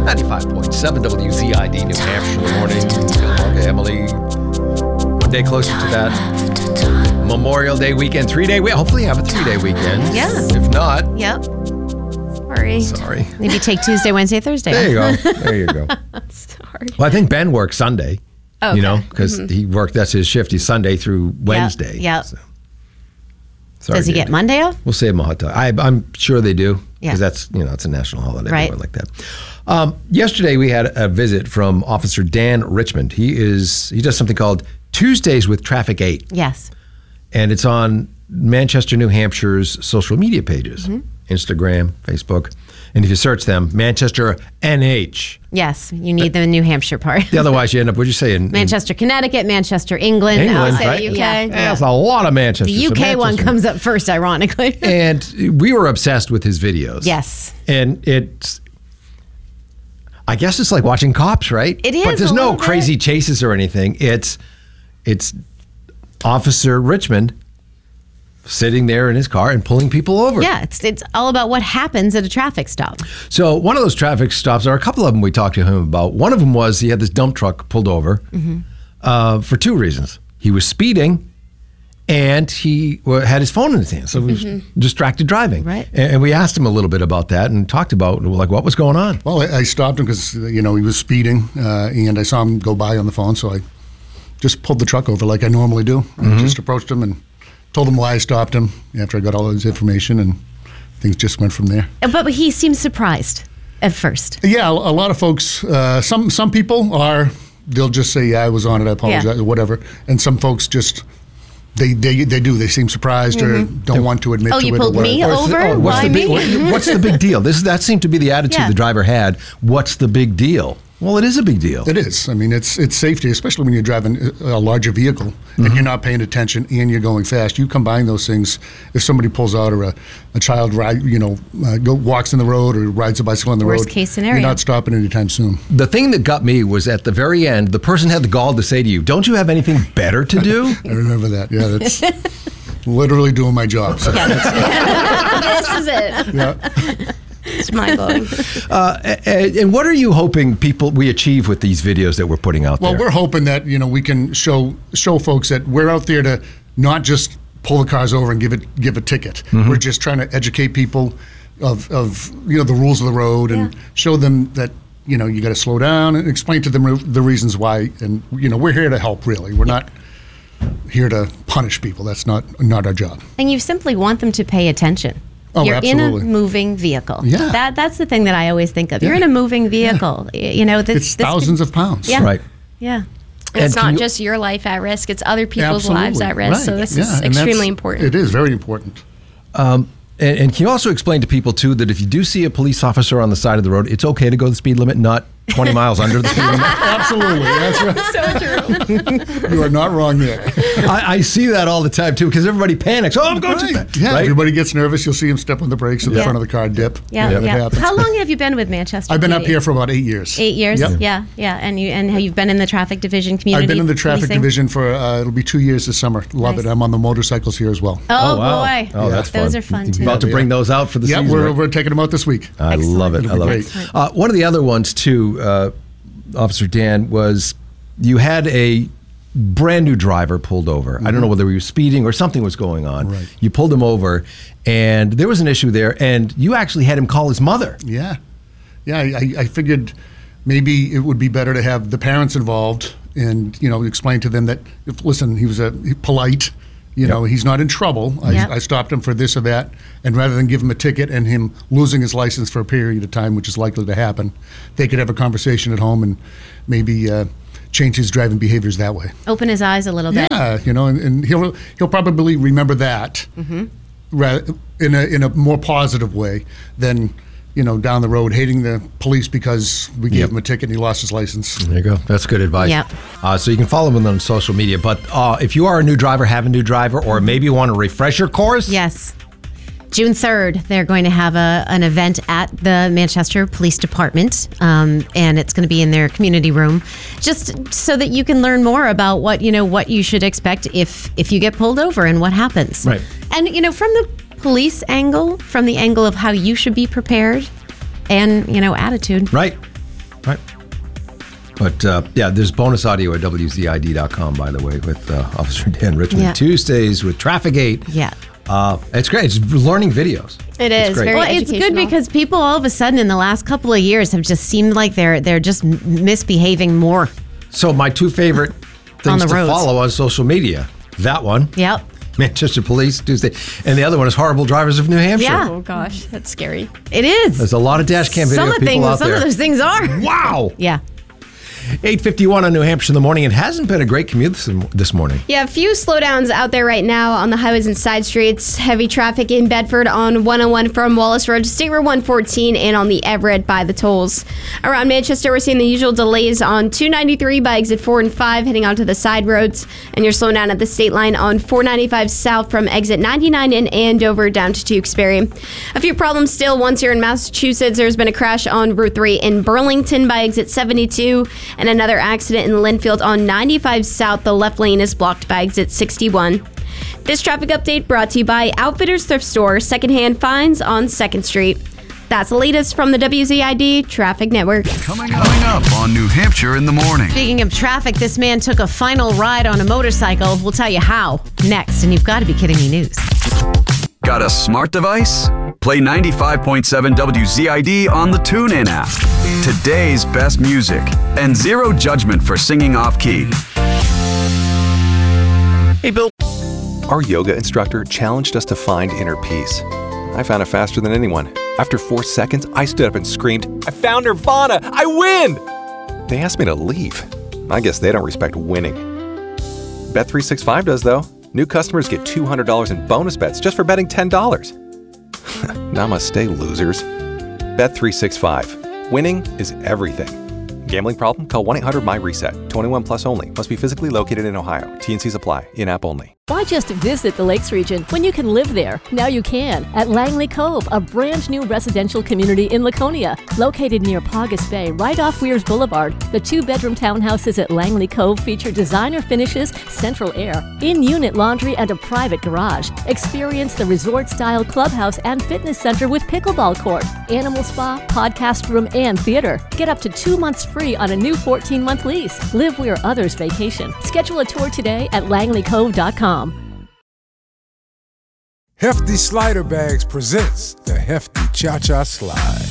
95.7 WZID, New Hampshire, the morning. Okay, Emily. One day closer to that Memorial Day weekend, 3-day weekend. Hopefully you have a 3-day weekend. Yeah. If not. Yep. Sorry. Maybe take Tuesday, Wednesday, Thursday. There you go. There you go. Sorry. Well, I think Ben works Sunday. Okay. You know, because he worked, that's his shift. He's Sunday through Wednesday. Yep. So. Sorry, Does he get Monday off? We'll save him a hot dog. I'm sure they do. Yeah. Because that's, it's a national holiday. Right. Like that. Yesterday we had a visit from Officer Dan Richmond. He does something called Tuesdays with Traffic 8. Yes. And it's on Manchester, New Hampshire's social media pages. Instagram, Facebook. And if you search them, Manchester NH. Yes, you need the New Hampshire part. Otherwise you end up, what'd you say? In Manchester, Connecticut, Manchester, England. England, I'll say right? UK. Yeah, that's a lot of Manchester. The UK so one comes up first, ironically. And we were obsessed with his videos. Yes. And I guess it's like watching Cops, right? It is, But there's a no little bit. crazy chases or anything. It's Officer Richmond sitting there in his car and pulling people over. Yeah, it's all about what happens at a traffic stop. So one of those traffic stops, or a couple of them we talked to him about. One of them was he had this dump truck pulled over for two reasons. He was speeding and he had his phone in his hand. So he was distracted driving. Right. And we asked him a little bit about that and talked about what was going on. Well, I stopped him because, he was speeding and I saw him go by on the phone. So I just pulled the truck over like I normally do. I just approached him and told him why I stopped him after I got all his information, and things just went from there. But he seems surprised at first. Yeah, a lot of folks, some people they'll just say, yeah, I was on it, I apologize, or whatever. And some folks just, they seem surprised or don't want to admit to it. Oh, you or pulled me whatever. over? What's Why the big, me? what's the big deal? That seemed to be the attitude Yeah. the driver had. What's the big deal? Well, it is a big deal. It is. I mean, it's safety, especially when you're driving a larger vehicle and you're not paying attention and you're going fast. You combine those things. If somebody pulls out or a child walks in the road or rides a bicycle on the road, Worst case scenario. you're not stopping anytime soon. The thing that got me was at the very end, the person had the gall to say to you, don't you have anything better to do? I remember that. Yeah, that's literally doing my job. So, This is it. yeah. It's mind-blowing. And what are you hoping we achieve with these videos that we're putting out Well, there? we're hoping that we can show folks that we're out there to not just pull the cars over and give a ticket. We're just trying to educate people of the rules of the road and show them that you got to slow down and explain to them the reasons why. And we're here to help. Really, we're not here to punish people. That's not our job. And you simply want them to pay attention. Oh, You're absolutely. in a moving vehicle. Yeah. That's the thing that I always think of. You're in a moving vehicle. It's thousands of pounds. Yeah. Right. Yeah. And it's And can not you- just your life at risk, it's other people's Absolutely. lives at risk. So Right. this Yeah, is and that's- extremely important. It is very important. And can you also explain to people, too, that if you do see a police officer on the side of the road, it's okay to go the speed limit, not 20 miles under the speed limit? Absolutely. That's right. So true. You are not wrong there. I see that all the time, too, because everybody panics. Oh, I'm going too fast. Yeah, Right? everybody gets nervous. You'll see him step on the brakes in the Yeah. front of the car, dip. Yeah. It Yeah. happens. How long have you been with Manchester? I've been up PD? here for about 8 years. 8 years? Yep. Yeah. And you've been in the traffic division community. I've been in the traffic policing? division for, it'll be 2 years this summer. Love Nice. it. I'm on the motorcycles here as well. Oh, wow. boy. Oh, that's fun. Those are fun, too. You're about to bring those out for the Yeah, season. right? we're taking them out this week. I love it. I It'll be love great. it. One of the other ones, too, Officer Dan, was you had a brand new driver pulled over. I don't know whether he was speeding or something was going on. Right. You pulled him over, and there was an issue there, and you actually had him call his mother. Yeah. Yeah, I figured maybe it would be better to have the parents involved and, explain to them that, listen, he was polite. He's not in trouble. Yep. I stopped him for this or that. And rather than give him a ticket and him losing his license for a period of time, which is likely to happen, they could have a conversation at home and maybe change his driving behaviors that way. Open his eyes a little bit. Yeah, and he'll probably remember that in a more positive way than down the road hating the police because we gave him a ticket and he lost his license. There you go. That's good advice. Yep. So you can follow him on social media. But if you are a new driver, have a new driver, or maybe you want a refresher course. Yes. June 3rd, they're going to have an event at the Manchester Police Department, and it's going to be in their community room, just so that you can learn more about what you should expect if you get pulled over and what happens. Right. And from the police angle, from the angle of how you should be prepared, and attitude. Right. Right. But there's bonus audio at WZID.com, by the way, with Officer Dan Richmond. Yeah. Tuesdays with Trafficgate. Yeah. It's great. It's learning videos. It is great. very Well, it's good educational. because people all of a sudden in the last couple of years have just seemed like they're just misbehaving more. So my two favorite things the to roads. follow on social media. That one, Yep. Manchester Police Tuesday, and the other one is Horrible Drivers of New Hampshire. Yeah. Oh gosh, that's scary. It is. There's a lot of dash cam video Some of of people things. out Some there. of those things are. Wow. Yeah. 8:51 on New Hampshire in the morning. It hasn't been a great commute this morning. Yeah, a few slowdowns out there right now on the highways and side streets. Heavy traffic in Bedford on 101 from Wallace Road to State Road 114 and on the Everett by the tolls. Around Manchester, we're seeing the usual delays on 293 by exit 4 and 5 heading onto the side roads. And you're slowing down at the state line on 495 south from exit 99 in Andover down to Tewksbury. A few problems still. Once you're in Massachusetts, there's been a crash on Route 3 in Burlington by exit 72. And another accident in Linfield on 95 South. The left lane is blocked by exit 61. This traffic update brought to you by Outfitters Thrift Store, secondhand finds on 2nd Street. That's the latest from the WZID Traffic Network. Coming up on New Hampshire in the morning. Speaking of traffic, this man took a final ride on a motorcycle. We'll tell you how next. And you've got to be kidding me news. Got a smart device? Play 95.7 WZID on the TuneIn app. Today's best music and zero judgment for singing off-key. Hey, Bill. Our yoga instructor challenged us to find inner peace. I found it faster than anyone. After 4 seconds, I stood up and screamed, "I found Nirvana! I win!" They asked me to leave. I guess they don't respect winning. Bet365 does, though. New customers get $200 in bonus bets just for betting $10. Namaste, losers. Bet365. Winning is everything. Gambling problem? Call 1-800-MY-RESET. 21 plus only. Must be physically located in Ohio. T&Cs apply. In-app only. Why just visit the Lakes region when you can live there? Now you can at Langley Cove, a brand new residential community in Laconia. Located near Paugus Bay, right off Weirs Boulevard, the 2-bedroom townhouses at Langley Cove feature designer finishes, central air, in-unit laundry, and a private garage. Experience the resort-style clubhouse and fitness center with pickleball court, animal spa, podcast room, and theater. Get up to 2 months free on a new 14-month lease. Live where others vacation. Schedule a tour today at langleycove.com. Hefty Slider Bags presents the Hefty Cha-Cha Slide.